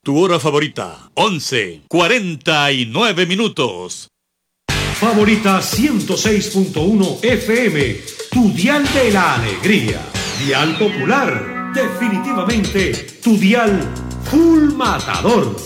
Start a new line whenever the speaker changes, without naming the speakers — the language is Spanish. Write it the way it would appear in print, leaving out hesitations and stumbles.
Tu hora favorita, 11:49 minutos.
Favorita 106.1 FM, tu dial de la alegría. Dial popular, definitivamente tu dial full matador.